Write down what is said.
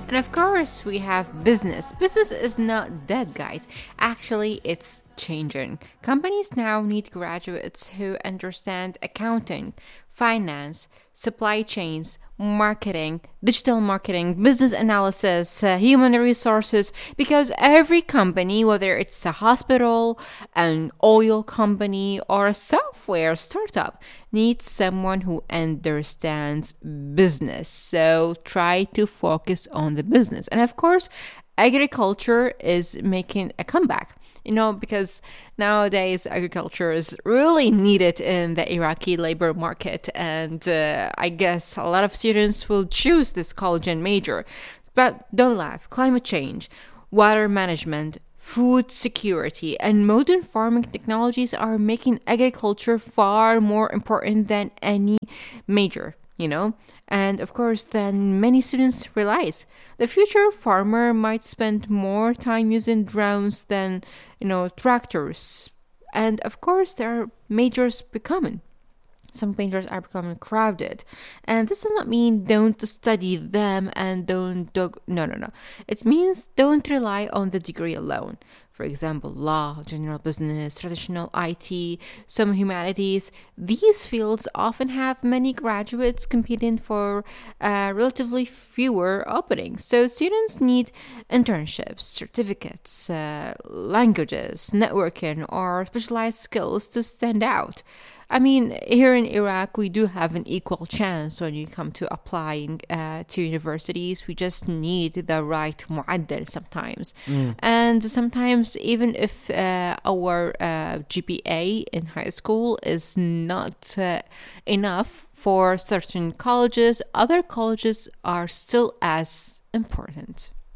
And of course, we have business. Business is not dead, guys. Actually, it's changing. Companies now need graduates who understand accounting, finance, supply chains, marketing, digital marketing, business analysis, human resources, because every company, whether it's a hospital, an oil company, or a software startup, needs someone who understands business. So try to focus on the business. And of course, agriculture is making a comeback. Because nowadays agriculture is really needed in the Iraqi labor market. And I guess a lot of students will choose this college and major. But don't laugh. Climate change, water management, food security, and modern farming technologies are making agriculture far more important than any major. And of course, then many students realize the future farmer might spend more time using drones than, tractors. And of course, there are majors becoming. Some majors are becoming crowded. And this does not mean don't study them and no. It means don't rely on the degree alone. For example, law, general business, traditional IT, some humanities. These fields often have many graduates competing for relatively fewer openings. So students need internships, certificates, languages, networking, or specialized skills to stand out. I mean, here in Iraq, we do have an equal chance when you come to applying to universities. We just need the right mu'addal sometimes. And sometimes, even if our GPA in high school is not enough for certain colleges, other colleges are still as important.